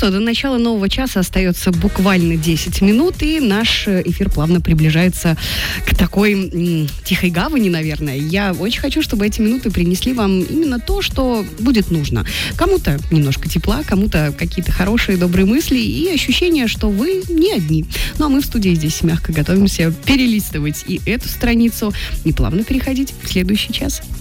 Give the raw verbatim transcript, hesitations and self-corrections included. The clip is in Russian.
что, до начала нового часа остается буквально десять минут, и наш эфир плавно приближается к такой м, тихой гавани, наверное. Я очень хочу, чтобы эти минуты принесли вам именно то, что будет нужно. Кому-то немножко тепла, кому-то какие-то хорошие, добрые мысли и ощущение, что вы не одни. Ну, а мы в студии здесь мягко готовимся перелистывать и эту страницу, и плавно переходить в следующий час.